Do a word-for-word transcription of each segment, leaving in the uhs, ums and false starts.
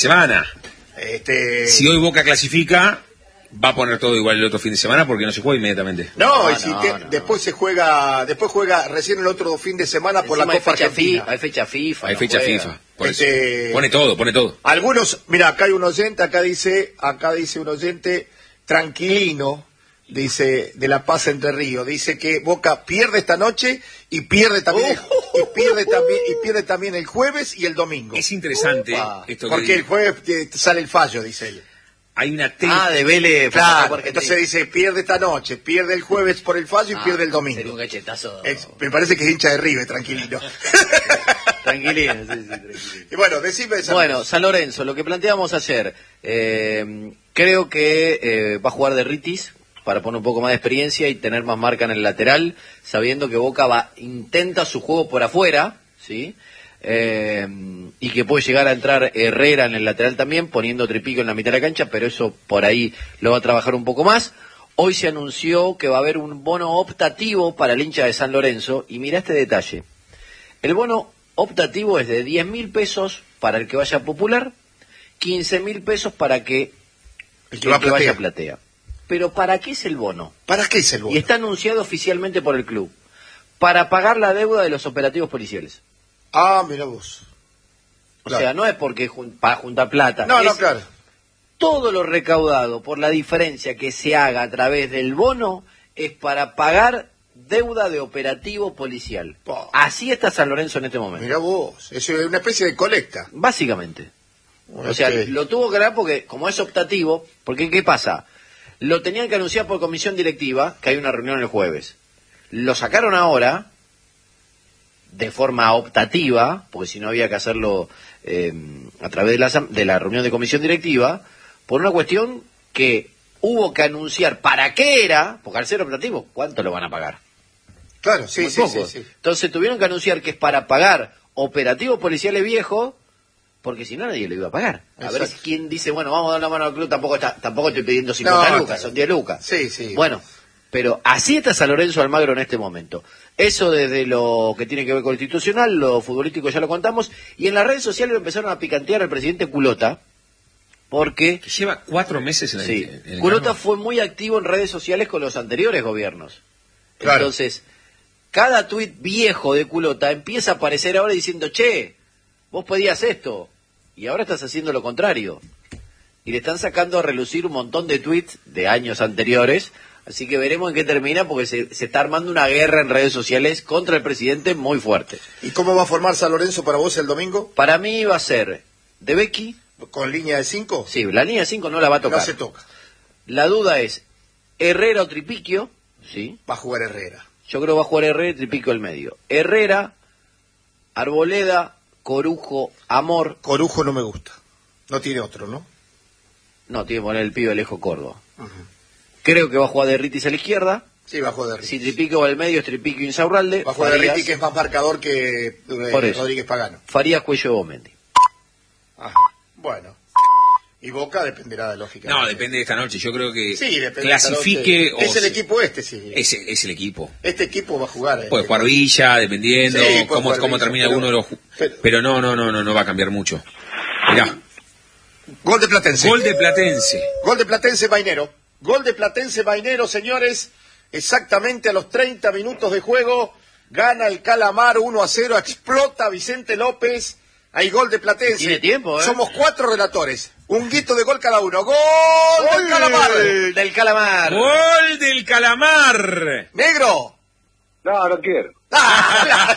semana. Este... Si hoy Boca clasifica, va a poner todo igual el otro fin de semana porque no se juega inmediatamente. No, No, y si no, te- no. después se juega, después juega recién el otro fin de semana por Encima la Copa hay fecha Argentina. FIFA, hay fecha FIFA. Hay no fecha juega. FIFA. Por Este- eso. Pone todo, pone todo. Algunos, mira, acá hay un oyente, acá dice, acá dice un oyente tranquilino, dice, de La Paz Entre Ríos, dice que Boca pierde esta noche y pierde también, Uh. y pierde también, y pierde también el jueves y el domingo. Es interesante Upa. esto que Porque el digo. jueves eh, sale el fallo, dice él. Hay una T. Ah, de Vélez. Claro, entonces dice, pierde esta noche, pierde el jueves por el fallo y Ah, pierde el Sería un domingo. cachetazo. Es- me parece que es hincha de River, tranquilito. Tranquilino, sí, sí, tranquilino. Y bueno, decime esa Bueno, San Lorenzo, lo que planteamos ayer, eh, creo que eh, va a jugar de Ritis para poner un poco más de experiencia y tener más marca en el lateral, sabiendo que Boca va intenta su juego por afuera, ¿sí? Eh, y que puede llegar a entrar Herrera en el lateral también, poniendo Tripico en la mitad de la cancha, pero eso por ahí lo va a trabajar un poco más. Hoy se anunció que va a haber un bono optativo para el hincha de San Lorenzo, y mira este detalle. El bono optativo es de diez mil pesos para el que vaya popular, quince mil pesos para que El que va a vaya platea. platea. Pero ¿para qué es el bono? ¿Para qué es el bono? Y está anunciado oficialmente por el club. Para pagar la deuda de los operativos policiales. Ah, mira vos. O Claro. sea, no es porque jun- para juntar plata. No, no, es claro. todo lo recaudado por la diferencia que se haga a través del bono es para pagar deuda de operativo policial. Po. Así está San Lorenzo en este momento. Mira vos. Eso es una especie de colecta. Básicamente. O sea, Este, lo tuvo que dar porque, como es optativo, porque ¿qué pasa? Lo tenían que anunciar por comisión directiva, que hay una reunión el jueves. Lo sacaron ahora, de forma optativa, porque si no había que hacerlo eh, a través de la, asam- de la reunión de comisión directiva, por una cuestión que hubo que anunciar para qué era, porque al ser optativo, ¿cuánto lo van a pagar? Claro, sí, Muy sí, poco. sí, sí. Entonces tuvieron que anunciar que es para pagar operativos policiales viejos, porque si no nadie lo iba a pagar. A ver Exacto. si quién dice, bueno, vamos a dar la mano al club, tampoco está, tampoco estoy pidiendo cincuenta No, lucas, está- son diez lucas. Sí, sí. Bueno, pero así está San Lorenzo Almagro en este momento. Eso desde lo que tiene que ver con lo institucional, lo futbolístico ya lo contamos, y en las redes sociales lo empezaron a picantear al presidente Culota, porque Que lleva cuatro meses en el, sí, en el Culota cargo. fue muy activo en redes sociales con los anteriores gobiernos. Claro. Entonces, cada tuit viejo de Culota empieza a aparecer ahora diciendo, che, vos pedías esto, y ahora estás haciendo lo contrario. Y le están sacando a relucir un montón de tweets de años anteriores, así que veremos en qué termina, porque se, se está armando una guerra en redes sociales contra el presidente muy fuerte. ¿Y cómo va a formar San Lorenzo para vos el domingo? Para mí va a ser De Becky, ¿Con línea de cinco? sí, la línea cinco no la va a No tocar. se toca. La duda es Herrera o Tripiquio, sí. Va a jugar Herrera. Yo creo que va a jugar Herrera y Tripiquio el medio. Herrera, Arboleda, Corujo, Amor. Corujo no me gusta. No tiene otro, ¿no? No, tiene que poner el pibe Alejo Córdoba. Creo que va a jugar de Ritis a la izquierda. Sí, va a jugar de Si Ritis. Tripiquio va al medio, es Tripiquio Insaurralde. Va a jugar de Farías, Ritis, que es más marcador que eh, Por eso. Rodríguez Pagano. Farías, Cuello, Bomendi. Ajá. Bueno. Y Boca dependerá de lógica. No, depende de esta noche. Yo creo que Sí, depende de esta clasifique. noche. o Es el se- equipo este, sí. Es, es el equipo. Este equipo va a jugar. Puede eh, jugar Villa, dependiendo Sí, puede cómo, jugar cómo Villa, termina pero- uno de los. ju- pero- Pero no, no, no, no, no va a cambiar mucho. Mirá, Gol de Platense. gol de Platense. Gol de Platense Mainero. Gol de Platense Mainero, señores. Exactamente a los treinta minutos de juego. Gana el Calamar uno a cero. Explota Vicente López. Hay gol de Platense. Tiene tiempo, ¿eh? Somos cuatro relatores. Un guito de gol cada uno. ¡Gol, del Calamar! Gol del Calamar. Gol del Calamar. ¡Negro! No, no quiero. ¡Ah!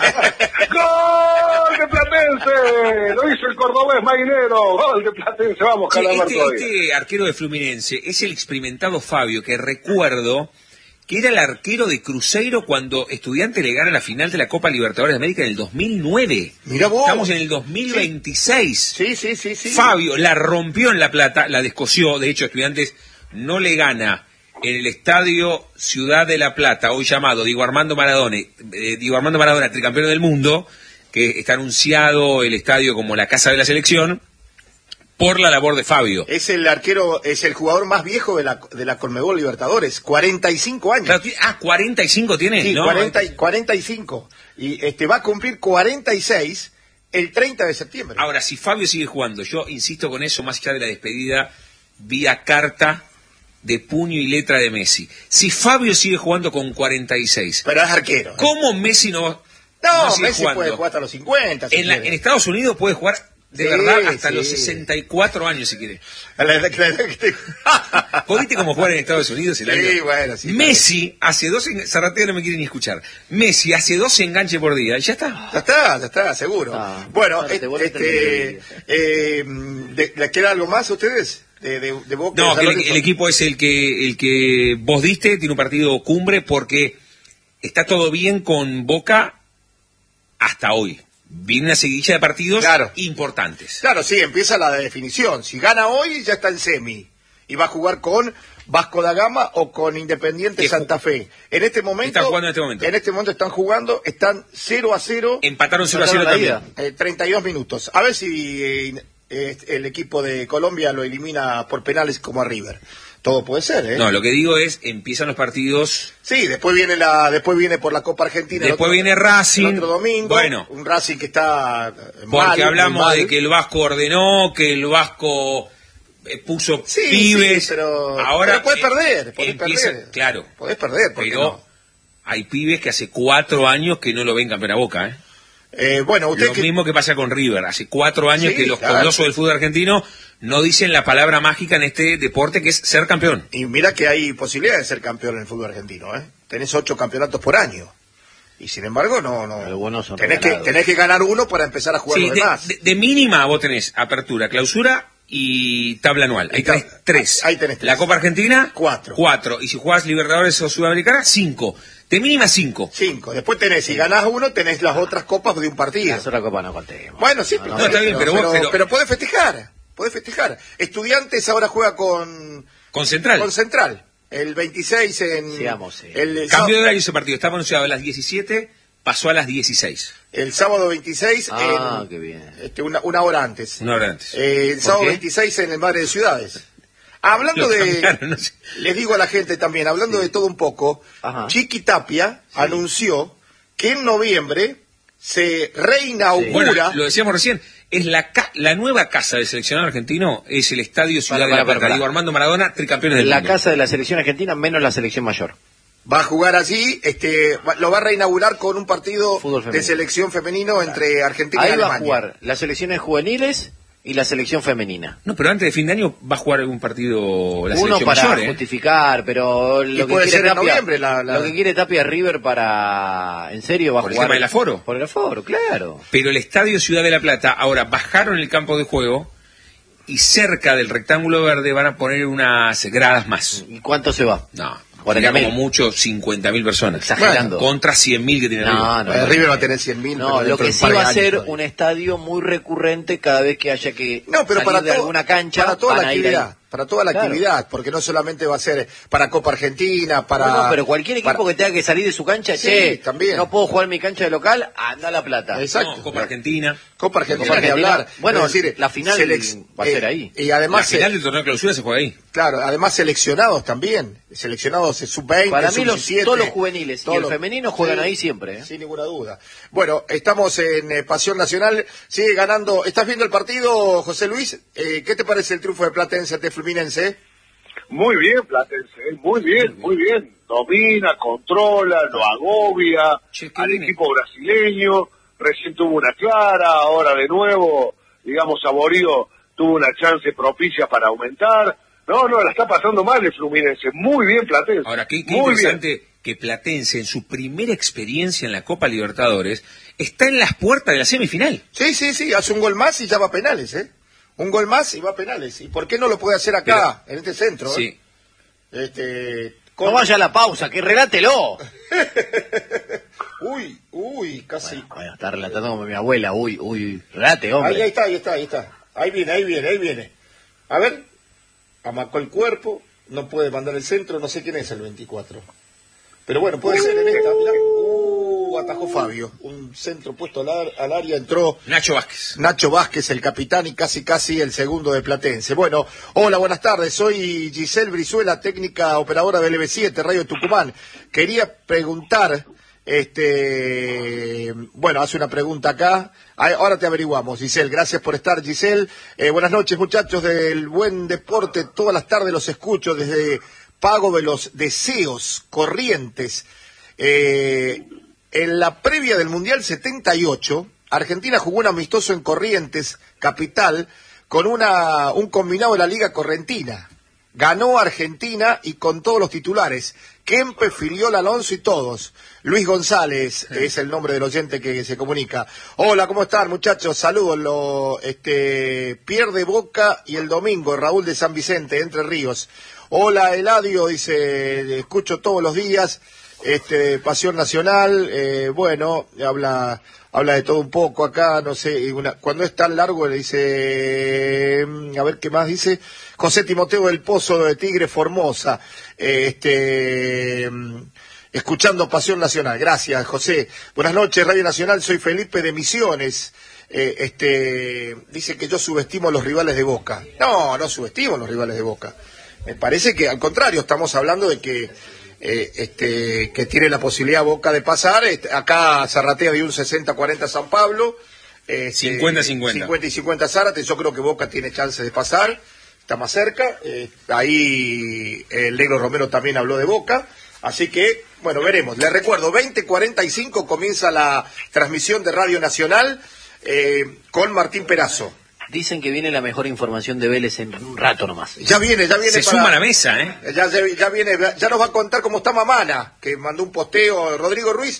¡Gol de Platense! Lo hizo el cordobés Mainero. Gol de Platense. Vamos, Che, Calamar este, todavía. este arquero de Fluminense es el experimentado Fabio, que recuerdo que era el arquero de Cruzeiro cuando Estudiante le gana la final de la Copa Libertadores de América en el dos mil nueve. Mirá vos. Estamos en el dos mil veintiséis. Sí, sí, sí, sí. Fabio la rompió en La Plata, la descosió. De hecho, Estudiantes no le gana en el estadio Ciudad de La Plata, hoy llamado Diego Armando Maradona, eh, Diego Armando Maradona, tricampeón del mundo, que está anunciado el estadio como la casa de la selección, por la labor de Fabio. Es el arquero, es el jugador más viejo de la, de la Conmebol Libertadores. cuarenta y cinco años. Claro, tiene- ah, ¿cuarenta y cinco tiene? Sí, No, cuarenta y, cuarenta y cinco. Y este va a cumplir cuarenta y seis el treinta de septiembre. Ahora, si Fabio sigue jugando, yo insisto con eso, más allá de la despedida, vía carta de puño y letra de Messi. Si Fabio sigue jugando con cuarenta y seis, pero es arquero. ¿eh? ¿Cómo Messi no, no, no sigue Messi jugando? puede jugar hasta los cincuenta. Si en, la, en Estados Unidos puede jugar de sí, verdad hasta sí. los sesenta y cuatro años si quiere. La, la, la, la, que te... ¿Vos viste cómo jugar en Estados Unidos el Sí, año? bueno, sí. Messi hace dos en... Zaratea no me quiere ni escuchar. Messi hace dos enganches por día y ya está. Ya está, ya está, seguro. Ah, bueno, claro, te vuelve este, eh, de, ¿le queda algo más a ustedes? De, de, de Boca, No, de que el, Lorenzo? el equipo es el que el que vos diste, tiene un partido cumbre porque está todo bien con Boca hasta hoy. Viene una seguidilla de partidos Claro. importantes. Claro, sí, empieza la definición. Si gana hoy, ya está en semi. Y va a jugar con Vasco da Gama o con Independiente Que Santa Fe. En este momento... Están jugando en este momento. En este momento están jugando, están cero a cero, Empataron cero a cero Empataron la también. eh, treinta y dos minutos. A ver si eh, eh, el equipo de Colombia lo elimina por penales como a River. Todo puede ser, ¿eh? No, lo que digo es, empiezan los partidos. Sí, después viene la, después viene por la Copa Argentina. el Después otro- viene Racing. el otro domingo. Bueno. Un Racing que está eh, Porque mal, hablamos muy mal. de que el Vasco ordenó, que el Vasco eh, puso Sí, pibes. sí, pero, ahora pero podés eh, perder, podés empieza- perder. Claro. Podés perder, ¿por qué Pero no? hay pibes que hace cuatro años que no lo ven campeón a Boca, ¿eh? Eh, bueno, usted Lo que... mismo que pasa con River. Hace cuatro años Sí, que los claro. colosos del fútbol argentino no dicen la palabra mágica en este deporte que es ser campeón. Y mira que hay posibilidad de ser campeón en el fútbol argentino, ¿eh? Tenés ocho campeonatos por año. Y sin embargo, no, no. Algunos son tenés que, regalados. tenés que ganar uno para empezar a jugar Sí, los de, demás. de- de mínima vos tenés apertura, clausura y tabla anual. Ahí Y tab- tenés tres. ahí tenés tres. La Copa Argentina, Cuatro. Cuatro. Y si jugás Libertadores o Sudamericana, cinco. De mínima cinco. Cinco. Después tenés, si ganás uno, tenés las otras copas de un partido. Las otras copas no contemos. Bueno, sí, No, pero, no, está bien, pero vos- pero, pero- podés festejar. Podés festejar. Estudiantes ahora juega con, Con Central. con Central. El veintiséis en... Sigamos, sí. el, el Cambio de sábado, horario ese partido. Estaba anunciado a las diecisiete, pasó a las dieciséis. el sábado veintiséis Ah, en, qué bien. este, una, una hora antes. Una hora antes. Eh, el ¿Por sábado qué? veintiséis en el Madre de Ciudades. Hablando Lo de... cambiaron, no sé. Les digo a la gente también, hablando de todo un poco, Ajá. Chiqui Tapia anunció que en noviembre se reinaugura... Bueno, lo decíamos recién, es la ca- la nueva casa del seleccionado argentino, es el Estadio Ciudad Para, de la para, Plata. para, para. Diego Armando Maradona, tricampeones del La mundo. casa de la selección argentina menos la selección mayor. Va a jugar allí, este, va- lo va a reinaugurar con un partido Fútbol de femenino. selección femenino entre Argentina y Ahí va Alemania. a jugar las selecciones juveniles y la selección femenina. No, pero antes de fin de año va a jugar algún partido la Uno selección para mayor, ¿eh? justificar, pero Y lo que puede quiere ser en Tapia, noviembre la- la- lo que quiere Tapia River para, en serio va ¿Por a el jugar tema del aforo? Por el aforo, claro. Pero el Estadio Ciudad de la Plata, ahora bajaron el campo de juego y cerca del rectángulo verde van a poner unas gradas más. ¿Y cuánto se va? No, cuarenta sería mil. como mucho cincuenta mil personas. Exagerando. Contra cien mil que tiene No, arriba. no, Eh, no. River va a tener cien mil. No, lo que sí va a ser un estadio muy recurrente cada vez que haya que No, pero salir para, de todo- alguna cancha. para toda van la a ir actividad, ahí. para toda la Claro. actividad, porque no solamente va a ser para Copa Argentina, para... No, no, pero cualquier equipo para- que tenga que salir de su cancha, Sí, che, también. no puedo jugar mi cancha de local, anda a La Plata. Exacto. No, Copa Argentina. Copa Argentina, Copa ni Argentina. hablar. Bueno, Es decir, la final selec- va a ser eh, ahí. Y La además, final eh, del torneo de clausura se juega ahí. claro, además seleccionados también, seleccionados sub veinte, Para mí sub los, diecisiete. todos los juveniles y todos el los- femenino juegan Sí, ahí siempre. ¿eh? Sin ninguna duda. Bueno, estamos en eh, Pasión Nacional, sigue ganando. ¿Estás viendo el partido, José Luis? Eh, ¿Qué te parece el triunfo de Platense ante Fluminense? Muy bien, Platense, ¿eh? muy bien, muy bien. Domina, controla, lo agobia Che, qué al bien. equipo brasileño. Recién tuvo una clara, ahora de nuevo, digamos, Saborío tuvo una chance propicia para aumentar. No, no, la está pasando mal el Fluminense. Muy bien, Platense. Ahora, qué, qué muy interesante bien. que Platense, en su primera experiencia en la Copa Libertadores, está en las puertas de la semifinal. Sí, sí, sí, hace un gol más y ya va a penales, ¿eh? Un gol más y va a penales. ¿Y por qué no lo puede hacer acá, en este centro? eh? Sí. Este, No con- vaya a la pausa, que relátelo. Uy, uy, casi. Bueno, bueno, está relatando como mi abuela, uy, uy, relate, hombre. Ahí, ahí está, ahí está, ahí está. Ahí viene, ahí viene, ahí viene. A ver, amacó el cuerpo, no puede mandar el centro, no sé quién es el veinticuatro. Pero bueno, puede ser en esta. Mirá. Uh, atajó Fabio. Un centro puesto al, ar- al área, entró Nacho Vázquez. Nacho Vázquez, el capitán, y casi casi el segundo de Platense. Bueno, hola, buenas tardes. Soy Giselle Brizuela, técnica operadora de L B siete, Radio Tucumán. Quería preguntar Este, bueno, hace una pregunta acá. Ahora te averiguamos, Giselle. Gracias por estar, Giselle. Eh, buenas noches, muchachos del Buen Deporte. Todas las tardes los escucho desde Pago de los Deseos, Corrientes. Eh, en la previa del Mundial setenta y ocho, Argentina jugó un amistoso en Corrientes, capital, con una un combinado de la Liga Correntina. Ganó Argentina y con todos los titulares. Kempe, Filiol, Alonso y todos. Luis González sí. Es el nombre del oyente que se comunica. Hola, ¿cómo están, muchachos? Saludos. Lo, este, pierde Boca y el domingo, Raúl de San Vicente, Entre Ríos. Hola, Eladio, dice, escucho todos los días. Este, Pasión Nacional, eh, bueno, habla habla de todo un poco acá, no sé, una, cuando es tan largo le dice, a ver qué más dice, José Timoteo del Pozo de Tigre Formosa, eh, este, escuchando Pasión Nacional, gracias José, buenas noches Radio Nacional, soy Felipe de Misiones, eh, este, dice que yo subestimo a los rivales de Boca, no, no subestimo a los rivales de Boca, me parece que al contrario, estamos hablando de que Eh, este, que tiene la posibilidad Boca de pasar. Este, acá Zarratea dio un sesenta cuarenta San Pablo, eh, cincuenta cincuenta cincuenta y cincuenta Zárate. Yo creo que Boca tiene chance de pasar, está más cerca. Eh, ahí el Negro Romero también habló de Boca, así que bueno, veremos. Les recuerdo, veinte cuarenta y cinco comienza la transmisión de Radio Nacional eh, con Martín Perazo. Dicen que viene la mejor información de Vélez en un rato nomás. Ya viene, ya viene. Se para... suma a la mesa, ¿eh? Ya, ya, ya viene, ya nos va a contar cómo está Mamana, que mandó un posteo Rodrigo Ruiz,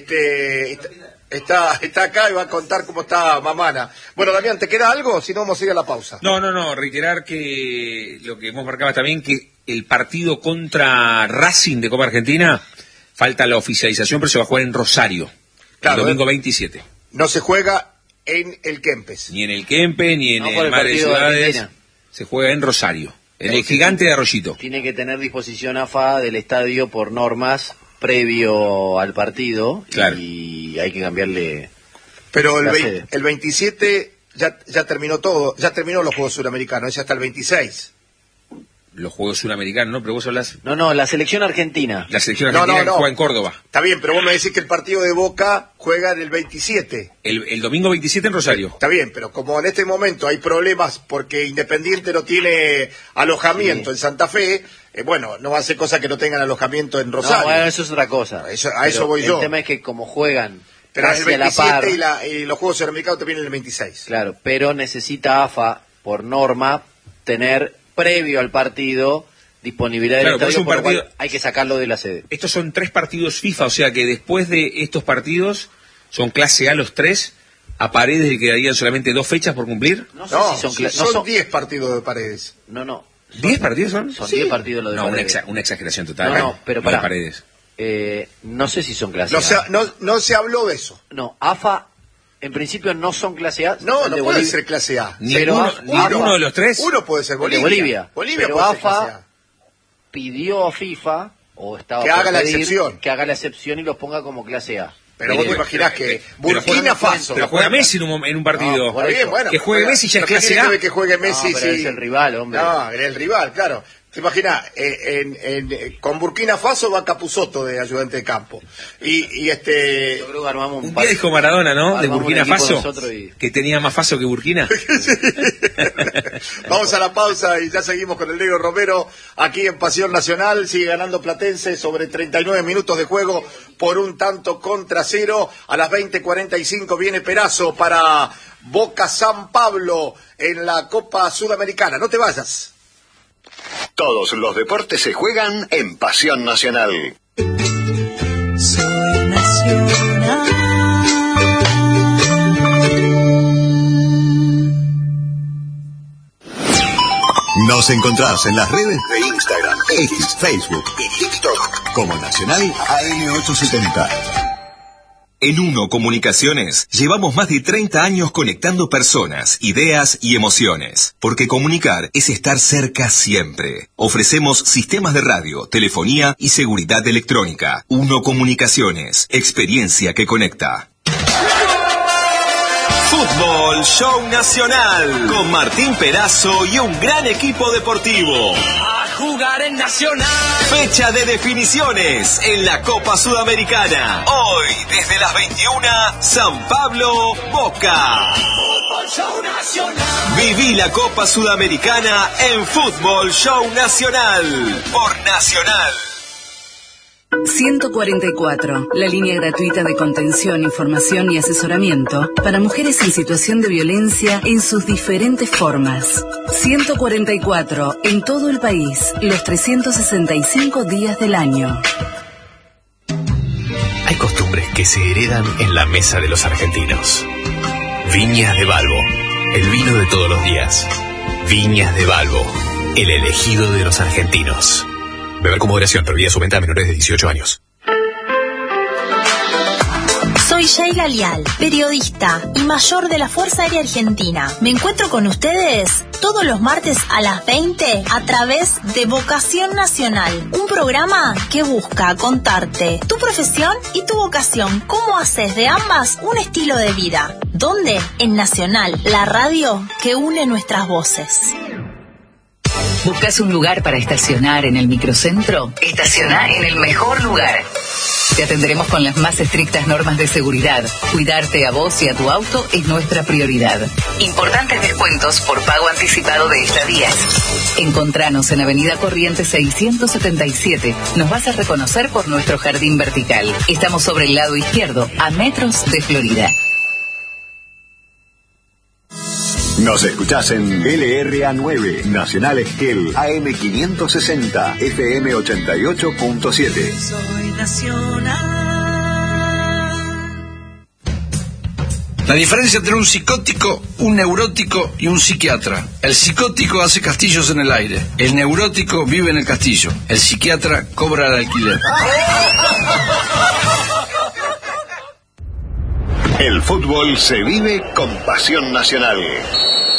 este, está, está acá y va a contar cómo está Mamana. Bueno, Damián, ¿te queda algo? Si no, vamos a ir a la pausa. No, no, no, reiterar que lo que hemos marcado también, que el partido contra Racing de Copa Argentina, falta la oficialización, pero se va a jugar en Rosario, claro, el domingo eh. veintisiete. No se juega en el Kempes. Ni en el Kempes, ni en no, el, el Mar de Ciudades. De se juega en Rosario, en el Gigante de Arroyito. Tiene que tener disposición A F A del estadio por normas previo al partido. Claro. Y hay que cambiarle. Pero el, ve el veintisiete ya, ya terminó todo, ya terminó los Juegos Suramericanos, es hasta el veintiséis. Los Juegos Suramericanos, ¿no? Pero vos hablas... No, no, la selección argentina. La selección argentina no, no, no. que juega en Córdoba. Está bien, pero vos me decís que el partido de Boca juega en el veintisiete. El, el domingo veintisiete en Rosario. Está bien, pero como en este momento hay problemas porque Independiente no tiene alojamiento sí. en Santa Fe, eh, bueno, no va a ser cosa que no tengan alojamiento en Rosario. No, bueno, eso es otra cosa. Eso, a eso voy el yo. El tema es que como juegan... Pero es el veintisiete y, la, y los Juegos Suramericanos terminan en el veintiséis. Claro, pero necesita A F A, por norma, tener previo al partido... disponibilidad claro, del estadio, un por partido... lo cual hay que sacarlo de la sede. Estos son tres partidos FIFA, o sea que después de estos partidos, son clase A los tres, a Paredes le quedarían solamente dos fechas por cumplir. No, sé no, si son, si son no diez partidos de Paredes. No, no. ¿Diez partidos son? Son diez sí. partidos los de no, Paredes. No, una, exa una exageración total. No, no, pero para Paredes. Eh, no sé si son clase no A. Se, no, no se habló de eso. No, A F A... En principio no son clase A. No, no puede Bolivia. ser clase A. Ni pero uno, uno, uno de los tres. Uno puede ser Bolivia. Bolivia. Bolivia pero puede A ser clase A. Pidió a FIFA, o estaba que haga la excepción. Que haga la excepción y los ponga como clase A. Pero vos te imaginás que Burkina Faso... Pero juega Messi en un, en un partido. No, bien, bueno, que juegue juega, Messi ya es clase A. Que juegue Messi, no, pero sí. es el rival, hombre. No, es el rival, claro. ¿Te imaginas? Eh, en, en, con Burkina Faso va Capusotto de ayudante de campo. Y, y este... Yo creo que armamos un, un día dijo Maradona, ¿no? De Burkina Faso. Y... Que tenía más Faso que Burkina. Vamos a la pausa y ya seguimos con el Negro Romero aquí en Pasión Nacional. Sigue ganando Platense sobre treinta y nueve minutos de juego por un tanto contra cero. A las veinte cuarenta y cinco viene Perazo para Boca San Pablo en la Copa Sudamericana. No te vayas. Todos los deportes se juegan en Pasión Nacional. Soy nacional. Nos encontrás en las redes de Instagram, X, Facebook y TikTok como Nacional A M ochocientos setenta. En Uno Comunicaciones llevamos más de treinta años conectando personas, ideas y emociones, porque comunicar es estar cerca siempre. Ofrecemos sistemas de radio, telefonía y seguridad electrónica. Uno Comunicaciones, experiencia que conecta. Fútbol Show Nacional, con Martín Perazo y un gran equipo deportivo. A jugar en Nacional. Fecha de definiciones en la Copa Sudamericana. Hoy, desde las veintiuna, San Pablo, Boca. Fútbol Show Nacional. Viví la Copa Sudamericana en Fútbol Show Nacional, por Nacional. ciento cuarenta y cuatro, la línea gratuita de contención, información y asesoramiento para mujeres en situación de violencia en sus diferentes formas. ciento cuarenta y cuatro, en todo el país, los trescientos sesenta y cinco días del año. Hay costumbres que se heredan en la mesa de los argentinos. Viñas de Balbo, el vino de todos los días. Viñas de Balbo, el elegido de los argentinos. Beber con moderación, prohibida su venta a menores de dieciocho años. Soy Sheila Lial, periodista y mayor de la Fuerza Aérea Argentina. Me encuentro con ustedes todos los martes a las veinte a través de Vocación Nacional, un programa que busca contarte tu profesión y tu vocación, cómo haces de ambas un estilo de vida. ¿Dónde? En Nacional, la radio que une nuestras voces. ¿Buscas un lugar para estacionar en el microcentro? Estaciona en el mejor lugar. Te atenderemos con las más estrictas normas de seguridad. Cuidarte a vos y a tu auto es nuestra prioridad. Importantes descuentos por pago anticipado de estadías. Encontranos en Avenida Corrientes seiscientos setenta y siete. Nos vas a reconocer por nuestro jardín vertical. Estamos sobre el lado izquierdo, a metros de Florida. Nos escuchás en L R A nueve, Nacional Esquel, A M quinientos sesenta, F M ochenta y ocho punto siete. Soy Nacional. La diferencia entre un psicótico, un neurótico y un psiquiatra. El psicótico hace castillos en el aire. El neurótico vive en el castillo. El psiquiatra cobra el alquiler. El fútbol se vive con pasión nacional.